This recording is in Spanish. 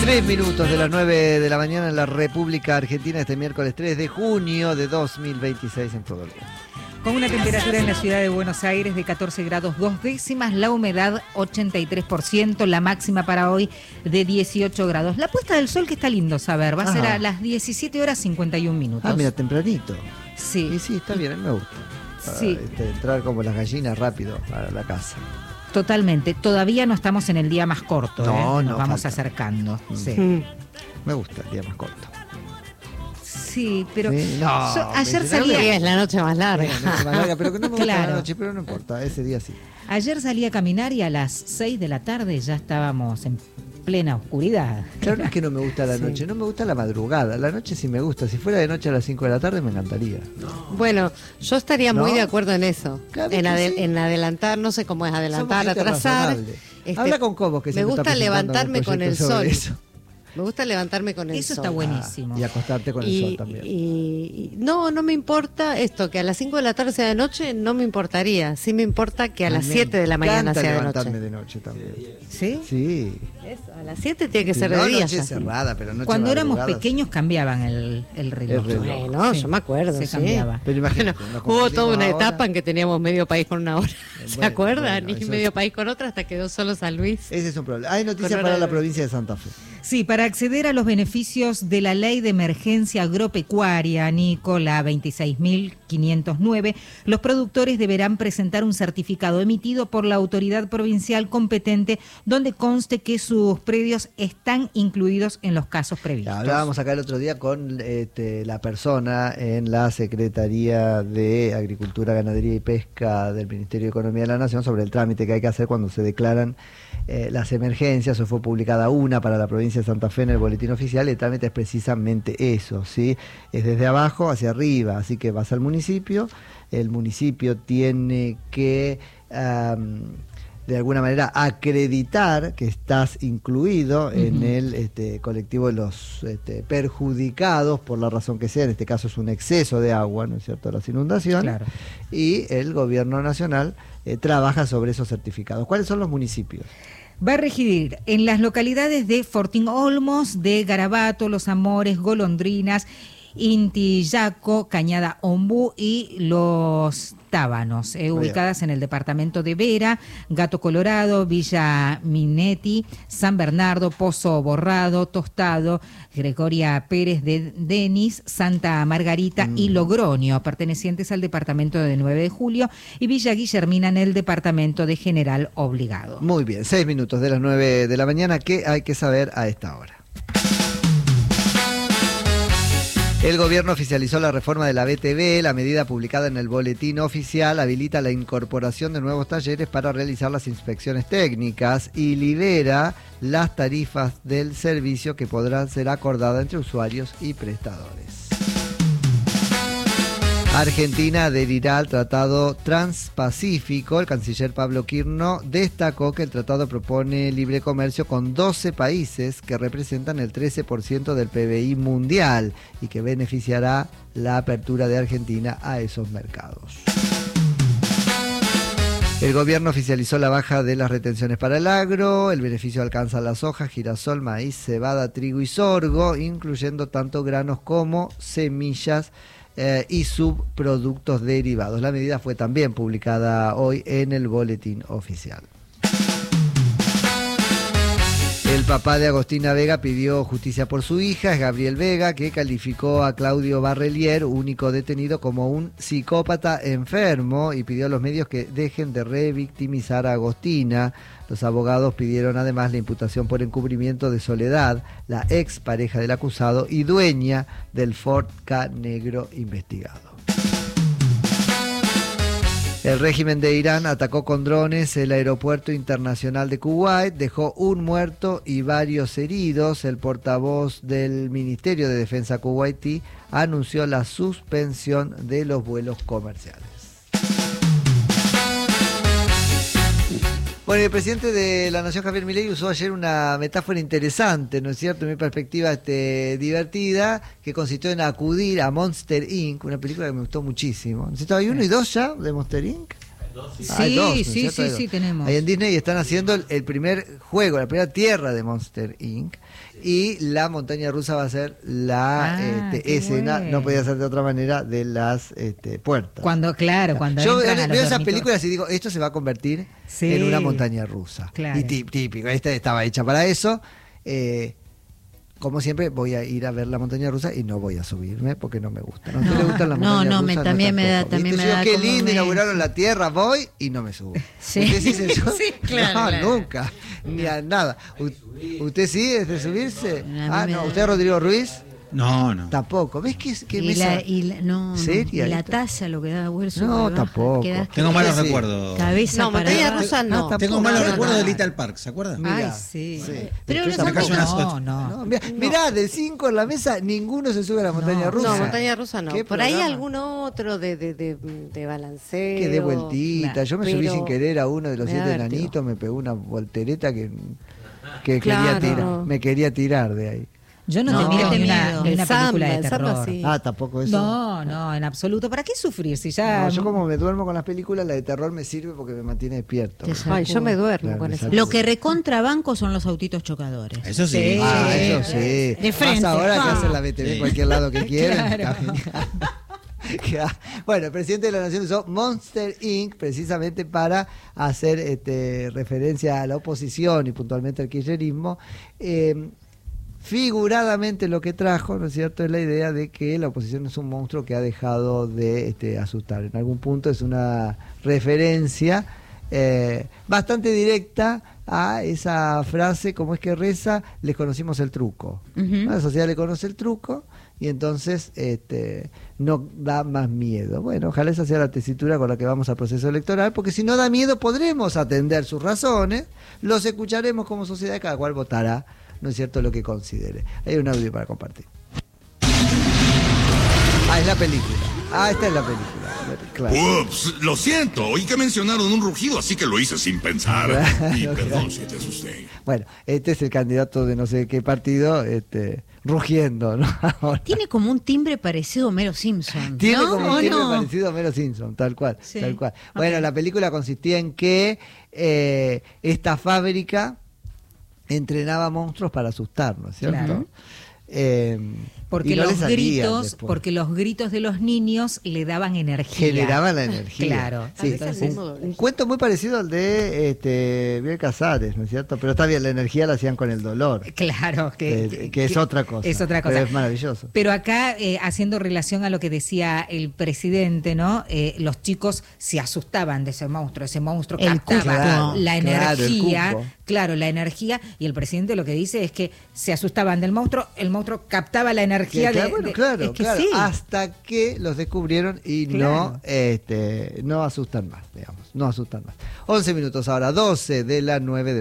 3 minutos de las 9 de la mañana en la República Argentina, este miércoles 3 de junio de 2026 en todo el mundo. Con una temperatura en la ciudad de Buenos Aires de 14 grados 2 décimas, la humedad 83%, la máxima para hoy de 18 grados. La puesta del sol, que está lindo saber, va a ser a las 17 horas 51 minutos. Ah, mira, tempranito. Sí. Y sí, está bien, a mí me gusta. Para, sí. Entrar como las gallinas rápido a la casa. Totalmente. Todavía no estamos en el día más corto, no, nos vamos falta. acercando. Sí. Me gusta el día más corto. Sí, pero ¿sí? No, ayer salía... Es la noche más larga. La noche más larga, pero que no me gusta Claro. la noche, pero no importa, ese día sí. Ayer salí a caminar y a las 6 de la tarde ya estábamos en plena oscuridad. Claro, no es que no me gusta la noche, no me gusta la madrugada. La noche sí me gusta. Si fuera de noche a las 5 de la tarde me encantaría. Bueno, yo estaría muy ¿No? de acuerdo en eso. Claro En, que sí. en adelantar, no sé cómo es adelantar, Somos gente atrasar. razonable. Habla con Cobos, que me siempre está gusta presentando levantarme un con el proyecto sobre sol. eso. Me gusta levantarme con el Eso sol. está buenísimo. Y acostarte con el sol también. No me importa esto, que a las 5 de la tarde sea de noche, no me importaría. Sí me importa que a las 7 de la mañana sea de levantarme noche. de noche también. ¿Sí? Sí. Eso, a las 7 tiene que Sí, ser no de día. noche ya. cerrada, pero noche Cuando éramos madrugada. pequeños cambiaban el reloj. El reloj. Bueno, Sí, yo me acuerdo, se sí. cambiaba. Pero imagínate, Bueno, nos hubo toda confundimos una ahora. etapa en que teníamos medio país con una hora. ¿Se Bueno, acuerdan? bueno, y eso medio es- país con otra hasta quedó solo San Luis. Ese es un problema. Hay noticias Con hora para la de- provincia de Santa Fe. Sí, para acceder a los beneficios de la Ley de Emergencia Agropecuaria, Nico, la 26.509, los productores deberán presentar un certificado emitido por la autoridad provincial competente donde conste que sus predios están incluidos en los casos previstos. Ya, hablábamos acá el otro día con la persona en la Secretaría de Agricultura, Ganadería y Pesca del Ministerio de Economía de la Nación sobre el trámite que hay que hacer cuando se declaran las emergencias. O fue publicada una para la provincia de Santa Fe en el boletín oficial. El trámite es precisamente eso, ¿sí? Es desde abajo hacia arriba, así que vas al municipio, el municipio tiene que de alguna manera acreditar que estás incluido en el colectivo de los perjudicados por la razón que sea. En este caso es un exceso de agua, ¿no es cierto?, las inundaciones. Claro. Y el gobierno nacional trabaja sobre esos certificados. ¿Cuáles son los municipios? Va a residir en las localidades de Fortín Olmos, de Garabato, Los Amores, Golondrinas, Intillaco, Cañada Ombú y Los Tábanos, ubicadas en el departamento de Vera, Gato Colorado, Villa Minetti, San Bernardo, Pozo Borrado, Tostado, Gregoria Pérez de Denis, Santa Margarita y Logroño, pertenecientes al departamento de 9 de Julio, y Villa Guillermina en el departamento de General Obligado. Muy bien, 6 minutos de las 9 de la mañana. ¿Qué hay que saber a esta hora? El gobierno oficializó la reforma de la BTV. La medida publicada en el boletín oficial habilita la incorporación de nuevos talleres para realizar las inspecciones técnicas y libera las tarifas del servicio que podrán ser acordadas entre usuarios y prestadores. Argentina adherirá al Tratado Transpacífico. El canciller Pablo Quirno destacó que el tratado propone libre comercio con 12 países que representan el 13% del PBI mundial y que beneficiará la apertura de Argentina a esos mercados. El gobierno oficializó la baja de las retenciones para el agro. El beneficio alcanza la soja, girasol, maíz, cebada, trigo y sorgo, incluyendo tanto granos como semillas y subproductos derivados. La medida fue también publicada hoy en el boletín oficial. El papá de Agostina Vega pidió justicia por su hija, es Gabriel Vega, que calificó a Claudio Barrelier, único detenido, como un psicópata enfermo y pidió a los medios que dejen de revictimizar a Agostina. Los abogados pidieron además la imputación por encubrimiento de Soledad, la ex pareja del acusado y dueña del Ford Ka negro investigado. El régimen de Irán atacó con drones el aeropuerto internacional de Kuwait, dejó un muerto y varios heridos. El portavoz del Ministerio de Defensa kuwaití anunció la suspensión de los vuelos comerciales. Bueno, el presidente de la Nación, Javier Milei, usó ayer una metáfora interesante, ¿no es cierto?, en mi perspectiva divertida, que consistió en acudir a Monster Inc., una película que me gustó muchísimo. ¿No es cierto? ¿Hay 1 y 2 ya de Monster Inc.? Hay dos, ¿no es sí, cierto? Hay dos. sí, tenemos. Ahí en Disney están haciendo el primer juego, la primera tierra de Monster Inc. Y la montaña rusa va a ser la qué escena, bueno. no podía ser de otra manera, de las puertas. Cuando Yo entran a los veo esas dormitorios. películas y digo, esto se va a convertir Sí. en una montaña rusa. Claro. Y típico, esta estaba hecha para eso. Como siempre, voy a ir a ver la montaña rusa y no voy a subirme porque no me gusta. ¿No? ¿A usted le gustan las montañas rusas? también me da, tampoco. también ¿Viste? me Yo, da qué como lindo, me- inauguraron la Tierra, voy y no me subo. Sí. ¿Usted sí se sube? Sí, claro, No, claro. nunca, ni a nada. ¿Usted sí es de subirse? A mí me No, da- ¿usted Rodrigo Ruiz? No. Tampoco. ¿Ves que Y mesa? y ¿Seria la esta? taza lo que da vuelso. No, que baja, tampoco. quedás Tengo malos Sí. recuerdos. cabeza No, para montaña abajo. rusa no. tampoco. Tengo malos No, recuerdos no. de Little Park, ¿se acuerdan? Mirá, Ay, sí. Pero Yo no, tampoco. cayó unas ocho. no. Mirá, de 5 en la mesa, ninguno se sube a la montaña rusa. No, montaña rusa no. ¿Qué Por ahí programa? algún otro de balanceo. Que de vueltita. Claro, Yo me subí pero sin querer a uno de los me da 7 vértigo. enanitos, me pegó una voltereta que Claro. quería tirar. Me quería tirar de ahí. Yo no, No, te miro qué ni una, miedo. ni una El Samba, película de el Samba terror. sí. Tampoco eso. No, en absoluto. ¿Para qué sufrir si ya... No, yo como me duermo con las películas, la de terror me sirve porque me mantiene despierto. Te Ay, yo me duermo Claro, con eso. exacto. Lo que recontrabanco son los autitos chocadores. Eso sí. Sí. Eso sí. De frente. Más ahora que Ah. hacen la BTV en Sí. cualquier lado que quieran. Claro. Bueno, el presidente de la Nación usó Monster Inc. precisamente para hacer referencia a la oposición y puntualmente al kirchnerismo. Figuradamente lo que trajo, ¿no es cierto?, es la idea de que la oposición es un monstruo que ha dejado de asustar. En algún punto es una referencia bastante directa a esa frase, como es que reza, les conocimos el truco. Ujú. La sociedad le conoce el truco y entonces no da más miedo. Bueno, ojalá esa sea la tesitura con la que vamos al proceso electoral, porque si no da miedo podremos atender sus razones, los escucharemos como sociedad y cada cual votará, ¿no es cierto?, lo que considere. Hay un audio para compartir. Es la película. Esta es la película. Claro. Ups, lo siento, oí que mencionaron un rugido, así que lo hice sin pensar. Y Claro, perdón claro. si te asusté. Bueno, este es el candidato de no sé qué partido, rugiendo, ¿no? Ahora. Tiene como un timbre parecido a Homero Simpson. Tiene ¿no? como ¿O un timbre no? parecido a Homero Simpson, tal cual, Sí. tal cual. Bueno, la película consistía en que esta fábrica entrenaba monstruos para asustarnos, ¿cierto? Claro. Y no les salían después. Porque los gritos de los niños le daban energía. Generaban la energía. Claro. Sí, Entonces, un cuento muy parecido al de Biel Casares, ¿no es cierto? Pero está bien, la energía la hacían con el dolor. Claro, Que es otra cosa. Es otra cosa. Pero es maravilloso. Pero acá, haciendo relación a lo que decía el presidente, ¿no? Los chicos se asustaban de ese monstruo El captaba cuco. la Claro, el energía, cuco. claro, la energía, y el presidente lo que dice es que se asustaban del monstruo, el monstruo captaba la energía Claro, es que claro, sí. hasta que los descubrieron y Claro. no asustan más, digamos, no asustan más. 11 minutos ahora, 12 de la 9 de